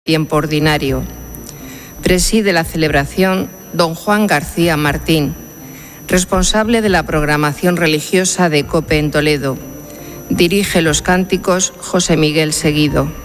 tiempo ordinario. Preside la celebración don Juan García Martín, responsable de la programación religiosa de COPE en Toledo. Dirige los cánticos José Miguel Seguido.